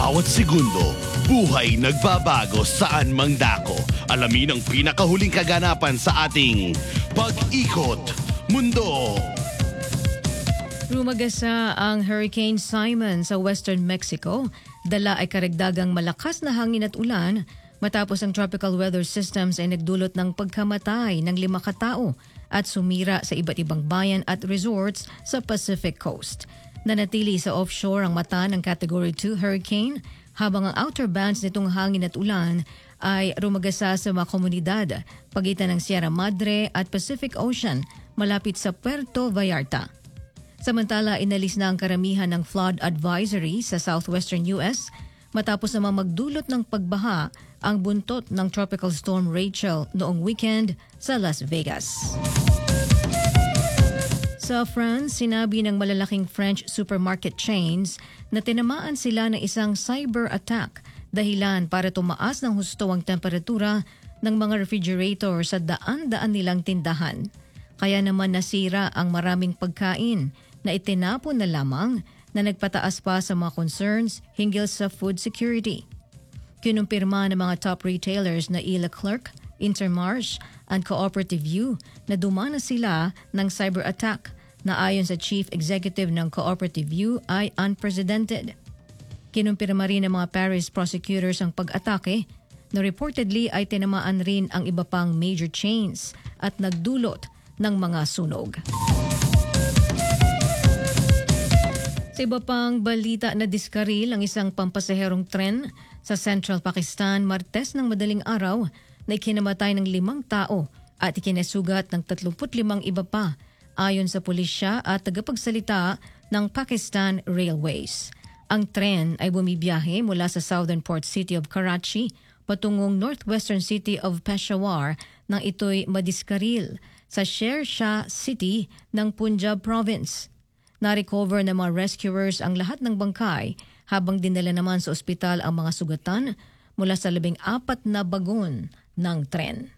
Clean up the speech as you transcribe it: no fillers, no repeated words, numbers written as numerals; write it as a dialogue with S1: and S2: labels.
S1: bawat segundo, buhay nagbabago saan mang dako. Alamin ang pinakahuling kaganapan sa ating Pag-ikot Mundo.
S2: Rumagasa ang Hurricane Simon sa Western Mexico. Dala ay karagdagang malakas na hangin at ulan matapos ang tropical weather systems ay nagdulot ng pagkamatay ng 5 katao at sumira sa iba't ibang bayan at resorts sa Pacific Coast. Nanatili sa offshore ang mata ng Category 2 hurricane habang ang outer bands nitong hangin at ulan ay rumagasa sa mga komunidad pagitan ng Sierra Madre at Pacific Ocean malapit sa Puerto Vallarta. Samantala, inalis na ang karamihan ng flood advisory sa southwestern US matapos naman magdulot ng pagbaha ang buntot ng Tropical Storm Rachel noong weekend sa Las Vegas. Sa France, sinabi ng malalaking French supermarket chains na tinamaan sila ng isang cyber attack dahilan para tumaas ng husto ang temperatura ng mga refrigerator sa daan-daan nilang tindahan. Kaya naman nasira ang maraming pagkain na itinapon na lamang na nagpataas pa sa mga concerns hinggil sa food security. Kinumpirma ng mga top retailers na E.Leclerc, Intermarché and Cooperative U na dumana sila ng cyber attack na ayon sa Chief Executive ng Cooperative U ay unprecedented. Kinumpirma rin ng mga Paris prosecutors ang pag-atake na reportedly ay tinamaan rin ang iba pang major chains at nagdulot ng mga sunog. Sa iba pang balita, na diskaril ang isang pampasaherong tren sa Central Pakistan Martes ng madaling araw na ikinamatay ng 5 tao at ikinasugat ng 35 iba pa ayon sa pulisya at tagapagsalita ng Pakistan Railways. Ang tren ay bumibiyahe mula sa southern port city of Karachi patungong northwestern city of Peshawar nang ito'y madiskaril sa Sher Shah City ng Punjab Province. Na-recover ng mga rescuers ang lahat ng bangkay habang dinala naman sa ospital ang mga sugatan mula sa 14 na bagon ng tren.